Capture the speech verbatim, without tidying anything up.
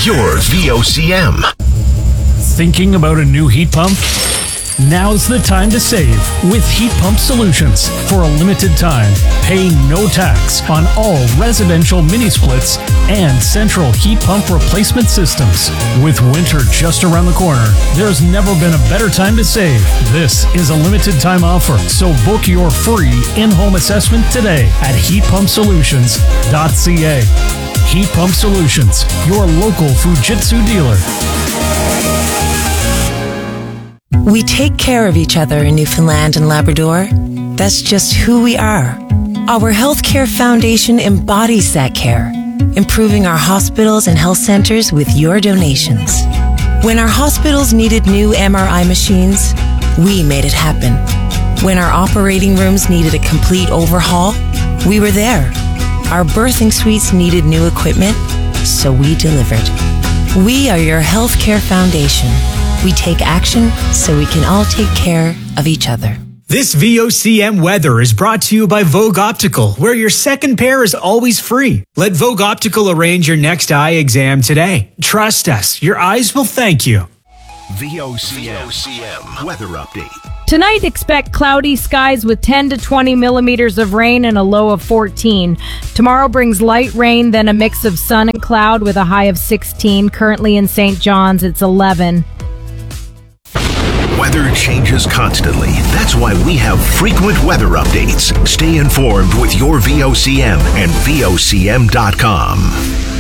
your V O C M. Thinking about a new heat pump? Now's the time to save with Heat Pump Solutions. For a limited time, pay no tax on all residential mini splits and central heat pump replacement systems. With winter just around the corner, there's never been a better time to save. This is a limited time offer, so book your free in-home assessment today at heat pump solutions dot c a. Heat Pump Solutions, your local Fujitsu dealer. We take care of each other in Newfoundland and Labrador. That's just who we are. Our Healthcare Foundation embodies that care, improving our hospitals and health centers with your donations. When our hospitals needed new M R I machines, we made it happen. When our operating rooms needed a complete overhaul, we were there. Our birthing suites needed new equipment, so we delivered. We are your Healthcare Foundation. We take action so we can all take care of each other. This V O C M weather is brought to you by Vogue Optical, where your second pair is always free. Let Vogue Optical arrange your next eye exam today. Trust us, your eyes will thank you. V O C M weather update. Tonight, expect cloudy skies with ten to twenty millimeters of rain and a low of fourteen. Tomorrow brings light rain, then a mix of sun and cloud with a high of sixteen. Currently in Saint John's, it's eleven. Weather changes constantly. That's why we have frequent weather updates. Stay informed with your V O C M and V O C M dot com.